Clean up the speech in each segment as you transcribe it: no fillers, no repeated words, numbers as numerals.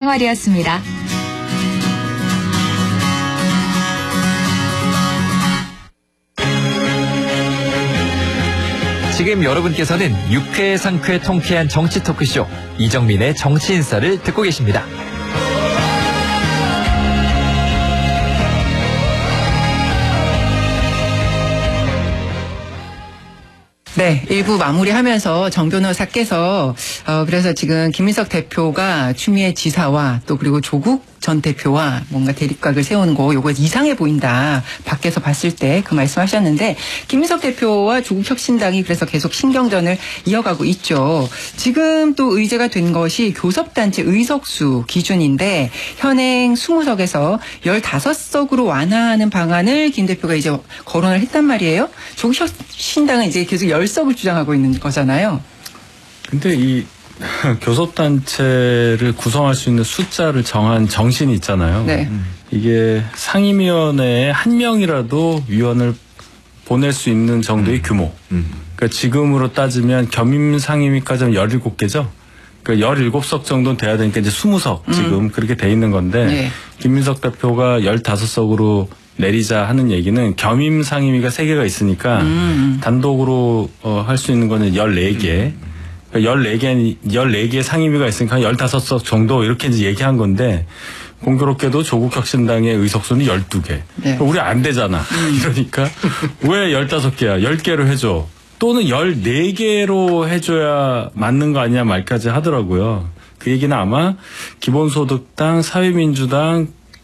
생활이었습니다. 지금 여러분께서는 유쾌 상쾌 통쾌한 정치 토크쇼 이정민의 정치인사를 듣고 계십니다. 네, 1부 마무리하면서 정 변호사께서 그래서 지금 김민석 대표가 추미애 지사와 또 그리고 조국 전 대표와 뭔가 대립각을 세우는 거 요거 이상해 보인다. 밖에서 봤을 때 그 말씀하셨는데 김민석 대표와 조국혁신당이 그래서 계속 신경전을 이어가고 있죠. 지금 또 의제가 된 것이 교섭단체 의석수 기준인데 현행 20석에서 15석으로 완화하는 방안을 김 대표가 이제 거론을 했단 말이에요. 조국혁신당은 이제 계속 10석을 주장하고 있는 거잖아요. 근데 이 교섭단체를 구성할 수 있는 숫자를 정한 정신이 있잖아요. 네. 이게 상임위원회에 한 명이라도 위원을 보낼 수 있는 정도의 규모. 그러니까 지금으로 따지면 겸임 상임위까지 하면 17개죠. 그러니까 17석 정도는 돼야 되니까 이제 20석 지금 그렇게 돼 있는 건데 네. 김민석 대표가 15석으로 내리자 하는 얘기는 겸임 상임위가 3개가 있으니까 단독으로 할 수 있는 거는 14개. 14개 상임위가 있으니까 15석 정도 이렇게 이제 얘기한 건데 공교롭게도 조국혁신당의 의석수는 12개. 네. 우리 안 되잖아. 이러니까 왜 15개야? 10개로 해줘. 또는 14개로 해줘야 맞는 거 아니냐 말까지 하더라고요. 그 얘기는 아마 기본소득당, 사회민주당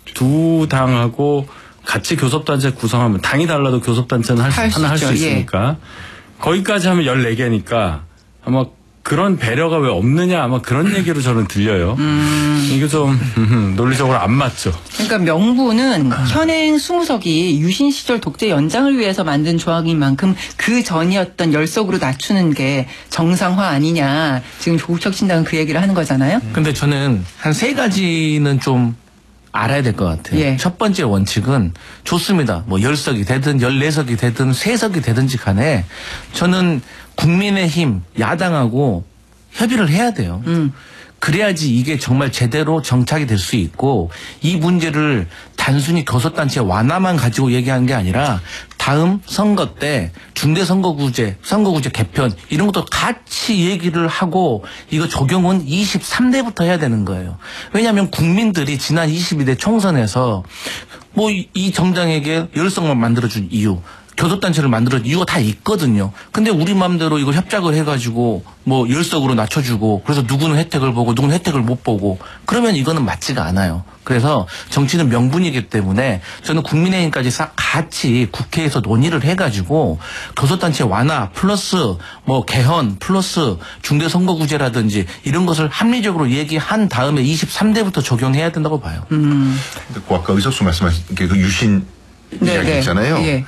두 당하고 같이 교섭단체 구성하면 당이 달라도 교섭단체는 하나 할 수 있으니까 거기까지 하면 14개니까 아마 그런 배려가 왜 없느냐 아마 그런 얘기로 저는 들려요. 이게 좀 논리적으로 안 맞죠. 그러니까 명분은 현행 20석이 유신 시절 독재 연장을 위해서 만든 조항인 만큼 그 전이었던 10석으로 낮추는 게 정상화 아니냐. 지금 조국혁신당은 그 얘기를 하는 거잖아요. 근데 저는 한 3가지는 좀 알아야 될 것 같아요. 예. 첫 번째 원칙은 좋습니다. 뭐 10석이 되든 14석이 되든 3석이 되든지 간에 저는 국민의힘 야당하고 협의를 해야 돼요. 그래야지 이게 정말 제대로 정착이 될 수 있고 이 문제를 단순히 교섭단체 완화만 가지고 얘기하는 게 아니라 다음 선거 때 중대선거구제, 선거구제 개편 이런 것도 같이 얘기를 하고 이거 적용은 23대부터 해야 되는 거예요. 왜냐하면 국민들이 지난 22대 총선에서 뭐 이 정당에게 10석만 만들어준 이유 교섭단체를 만들어 이유가 다 있거든요. 근데 우리 마음대로 이걸 협작을 해가지고 뭐 10석으로 낮춰주고 그래서 누구는 혜택을 보고 누구는 혜택을 못 보고 그러면 이거는 맞지가 않아요. 그래서 정치는 명분이기 때문에 저는 국민의힘까지 싹 같이 국회에서 논의를 해가지고 교섭단체 완화 플러스 뭐 개헌 플러스 중대선거구제라든지 이런 것을 합리적으로 얘기한 다음에 23대부터 적용해야 된다고 봐요. 근데 아까 의석수 말씀하신 그 유신 이야기 있잖아요. 예.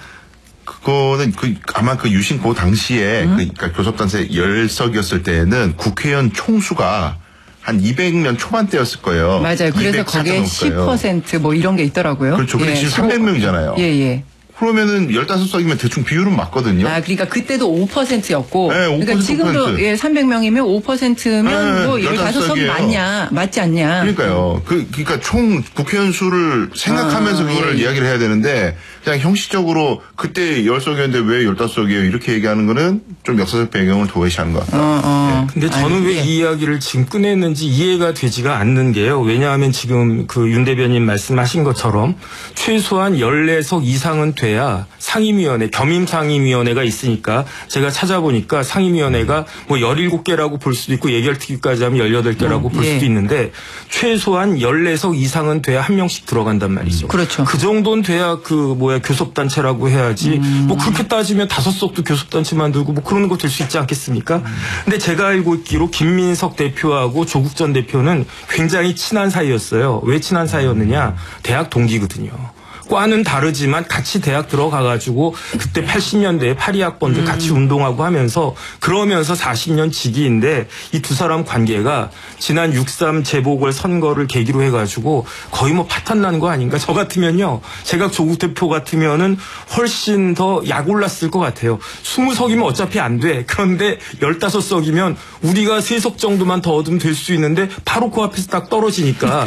그거는 아마 그 유신 그 당시에 그러니까 교섭단체 10석이었을 때에는 국회의원 총수가 한 200명 초반대였을 거예요. 맞아요. 그래서 거기에 10% 이런 게 있더라고요. 그렇죠. 근데 지금 300명이잖아요. 예. 그러면은 15석이면 대충 비율은 맞거든요. 아, 그러니까 그때도 5%였고. 네, 5%, 그러니까 지금도 300명이면 5%면 뭐 15석이 맞지 않냐. 그러니까요. 그러니까 총 국회의원 수를 생각하면서 그거를 이야기를 해야 되는데 그냥 형식적으로 그때 10석이었는데 왜 15석이에요? 이렇게 얘기하는 거는 좀 역사적 배경을 도외시하는 것 같아요. 근데 저는 왜 이 이야기를 지금 꺼냈는지 이해가 되지가 않는 게요. 왜냐하면 지금 그 윤 대변인 말씀하신 것처럼 최소한 14석 이상은 돼야 상임위원회, 겸임상임위원회가 있으니까 제가 찾아보니까 상임위원회가 뭐 17개라고 볼 수도 있고 예결특위까지 하면 18개라고 볼 수도 있는데 최소한 14석 이상은 돼야 한 명씩 들어간단 말이죠. 그렇죠. 그 정도는 돼야 교섭단체라고 해야지 뭐 그렇게 따지면 5석도 교섭단체 만들고 뭐 그러는 거 될 수 있지 않겠습니까? 근데 제가 알고 있기로 김민석 대표하고 조국 전 대표는 굉장히 친한 사이였어요. 왜 친한 사이였느냐? 대학 동기거든요. 과는 다르지만 같이 대학 들어가가지고 그때 80년대에 파리학번들 같이 운동하고 하면서 그러면서 40년 지기인데 이 두 사람 관계가 지난 6.3 재보궐선거를 계기로 해가지고 거의 뭐 파탄 나는 거 아닌가. 저 같으면요. 제가 조국 대표 같으면은 훨씬 더 약 올랐을 것 같아요. 20석이면 어차피 안 돼. 그런데 15석이면 우리가 3석 정도만 더 얻으면 될 수 있는데 바로 그 앞에서 딱 떨어지니까